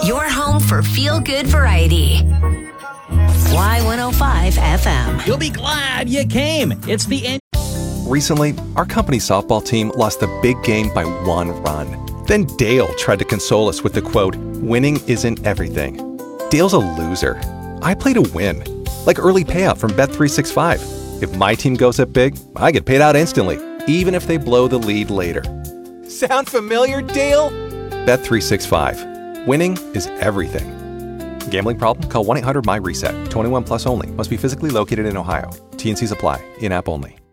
Your home for feel-good variety. Y105 FM. You'll be glad you came. It's the end. Recently, our company softball team lost the big game by 1 run. Then Dale tried to console us with the quote, "Winning isn't everything." Dale's a loser. I play to win. Like early payout from Bet365. If my team goes up big, I get paid out instantly, even if they blow the lead later. Sound familiar, Dale? Bet365. Winning is everything. Gambling problem? Call 1-800-MY-RESET. 21 plus only. Must be physically located in Ohio. T&Cs apply. In-app only.